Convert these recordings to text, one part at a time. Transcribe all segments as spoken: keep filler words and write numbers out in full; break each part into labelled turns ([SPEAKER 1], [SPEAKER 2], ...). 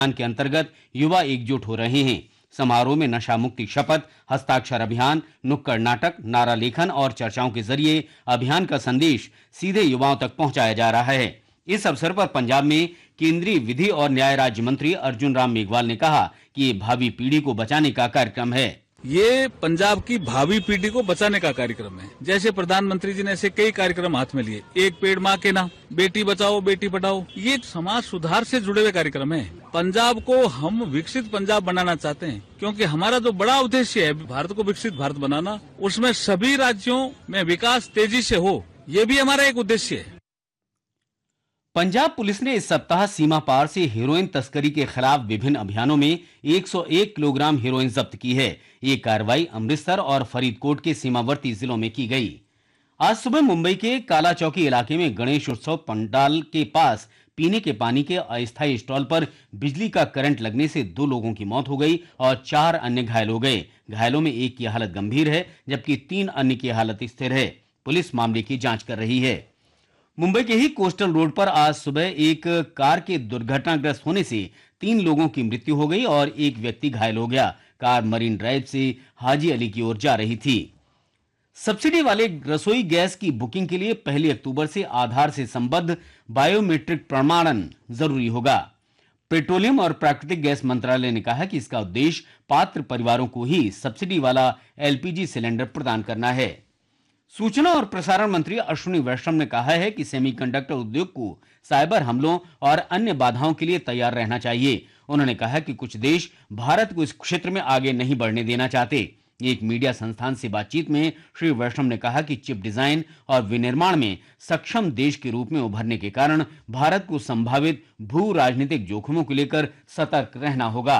[SPEAKER 1] अभियान के अंतर्गत युवा एकजुट हो रहे हैं। समारोह में नशा मुक्ति शपथ, हस्ताक्षर अभियान, नुक्कड़ नाटक, नारा लेखन और चर्चाओं के जरिए अभियान का संदेश सीधे युवाओं तक पहुंचाया जा रहा है। इस अवसर पर पंजाब में केंद्रीय विधि और न्याय राज्य मंत्री अर्जुन राम मेघवाल ने कहा कि ये भावी पीढ़ी को बचाने का कार्यक्रम है।
[SPEAKER 2] ये पंजाब की भावी पीढ़ी को बचाने का कार्यक्रम है। जैसे प्रधानमंत्री जी ने ऐसे कई कार्यक्रम हाथ में लिए, एक पेड़ माँ के नाम, बेटी बचाओ बेटी पढ़ाओ, ये समाज सुधार से जुड़े हुए कार्यक्रम है। पंजाब को हम विकसित पंजाब बनाना चाहते हैं, क्योंकि हमारा जो बड़ा उद्देश्य है भारत को विकसित भारत बनाना, उसमें सभी राज्यों में विकास तेजी से हो, ये भी हमारा एक उद्देश्य है।
[SPEAKER 1] पंजाब पुलिस ने इस सप्ताह सीमा पार से हेरोइन तस्करी के खिलाफ विभिन्न अभियानों में एक सौ एक किलोग्राम हेरोइन जब्त की है। ये कार्रवाई अमृतसर और फरीदकोट के सीमावर्ती जिलों में की गई। आज सुबह मुंबई के काला चौकी इलाके में गणेश उत्सव पंडाल के पास पीने के पानी के अस्थायी स्टॉल पर बिजली का करंट लगने से दो लोगों की मौत हो गई और चार अन्य घायल हो गए। घायलों में एक की हालत गंभीर है, जबकि तीन अन्य की हालत स्थिर है। पुलिस मामले की जांच कर रही है। मुंबई के ही कोस्टल रोड पर आज सुबह एक कार के दुर्घटनाग्रस्त होने से तीन लोगों की मृत्यु हो गई और एक व्यक्ति घायल हो गया। कार मरीन ड्राइव से हाजी अली की ओर जा रही थी। सब्सिडी वाले रसोई गैस की बुकिंग के लिए पहली अक्टूबर से आधार से संबद्ध बायोमेट्रिक प्रमाणन जरूरी होगा। पेट्रोलियम और प्राकृतिक गैस मंत्रालय ने कहा कि इसका उद्देश्य पात्र परिवारों को ही सब्सिडी वाला एलपीजी सिलेंडर प्रदान करना है। सूचना और प्रसारण मंत्री अश्विनी वैष्णव ने कहा है कि सेमीकंडक्टर उद्योग को साइबर हमलों और अन्य बाधाओं के लिए तैयार रहना चाहिए। उन्होंने कहा कि कुछ देश भारत को इस क्षेत्र में आगे नहीं बढ़ने देना चाहते। एक मीडिया संस्थान से बातचीत में श्री वैष्णव ने कहा कि चिप डिजाइन और विनिर्माण में सक्षम देश के रूप में उभरने के कारण भारत को संभावित भू राजनीतिक जोखिमों को लेकर सतर्क रहना होगा।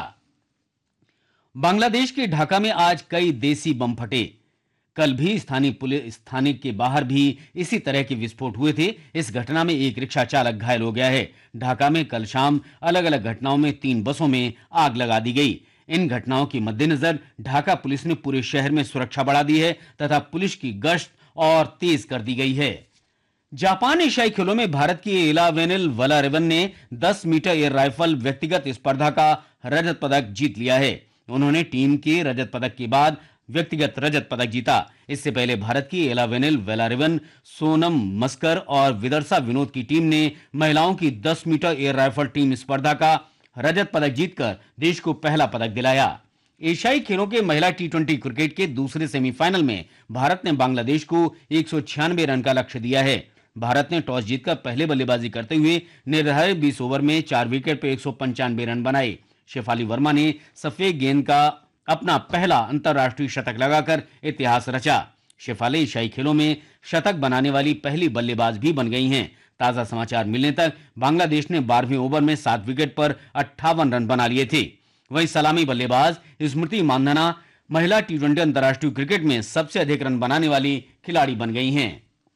[SPEAKER 1] बांग्लादेश के ढाका में आज कई देसी बम फटे। कल भी स्थानीय पुलिस स्थानीय के बाहर भी इसी तरह के विस्फोट हुए थे। इस घटना में एक रिक्शा चालक घायल हो गया है। ढाका में कल शाम अलग अलग घटनाओं में तीन बसों में आग लगा दी गई। इन घटनाओं के मद्देनजर ढाका पुलिस ने पूरे शहर में सुरक्षा बढ़ा दी है तथा पुलिस की गश्त और तेज कर दी गई है। जापान एशियाई खेलों में भारत की एलावेनिल वलारिवन ने दस मीटर एयर राइफल व्यक्तिगत स्पर्धा का रजत पदक जीत लिया है। उन्होंने टीम के रजत पदक के बाद व्यक्तिगत रजत पदक जीता। इससे पहले भारत की एलावेनिल वेलारिवन, सोनम मस्कर और विदर्शा विनोद की टीम ने महिलाओं की दस मीटर एयर राइफल टीम स्पर्धा का रजत पदक जीतकर देश को पहला पदक दिलाया। एशियाई खेलों के महिला टी ट्वेंटी क्रिकेट के दूसरे सेमीफाइनल में भारत ने बांग्लादेश को एक सौ छियानवे रन का लक्ष्य दिया है। भारत ने टॉस जीतकर पहले बल्लेबाजी करते हुए निर्धारित बीस ओवर में चार विकेट पर एक सौ पंचानवे रन बनाए। शेफाली वर्मा ने सफेद गेंद का अपना पहला अंतरराष्ट्रीय शतक लगाकर इतिहास रचा। शेफाली एशियाई खेलों में शतक बनाने वाली पहली बल्लेबाज भी बन गई हैं। ताजा समाचार मिलने तक बांग्लादेश ने बारहवें ओवर में सात विकेट पर अट्ठावन रन बना लिए थे। वहीं सलामी बल्लेबाज स्मृति मानधना महिला टी ट्वेंटी अंतरराष्ट्रीय क्रिकेट में सबसे अधिक रन बनाने वाली खिलाड़ी बन गई हैं।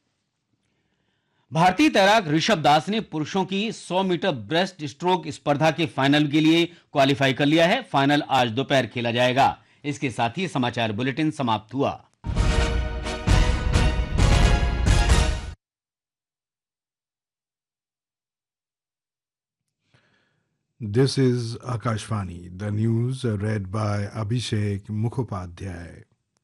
[SPEAKER 1] भारतीय तैराक ऋषभ दास ने पुरुषों की सौ मीटर ब्रेस्ट स्ट्रोक स्पर्धा के फाइनल के लिए क्वालिफाई कर लिया है। फाइनल आज दोपहर खेला जाएगा। इसके साथ ही समाचार बुलेटिन समाप्त हुआ।
[SPEAKER 3] This is Akashvani. The news read by Abhishek Mukhopadhyay.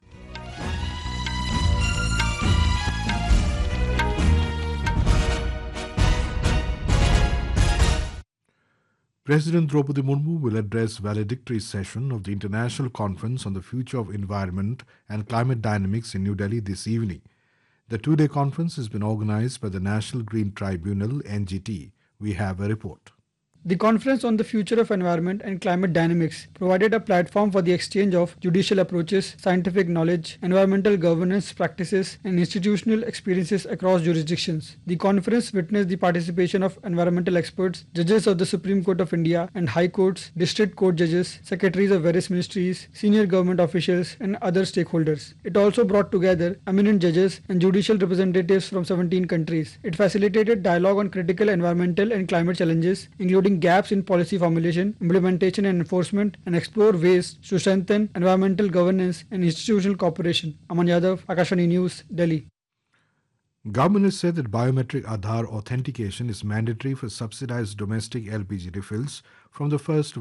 [SPEAKER 3] President Draupadi Murmu will address valedictory session of the International Conference on the Future of Environment and Climate Dynamics in New Delhi this evening. The two-day conference has been organized by the National Green Tribunal, N G T. We have a report.
[SPEAKER 4] The Conference on the Future of Environment and Climate Dynamics provided a platform for the exchange of judicial approaches, scientific knowledge, environmental governance practices, and institutional experiences across jurisdictions. The conference witnessed the participation of environmental experts, judges of the Supreme Court of India and High Courts, district court judges, secretaries of various ministries, senior government officials, and other stakeholders. It also brought together eminent judges and judicial representatives from seventeen countries. It facilitated dialogue on critical environmental and climate challenges, including gaps in policy formulation, implementation and enforcement, and explore ways to strengthen environmental governance and institutional cooperation. Aman Yadav, Akashvani News, Delhi.
[SPEAKER 3] Government has said that biometric Aadhaar authentication is mandatory for subsidized domestic L P G refills from the first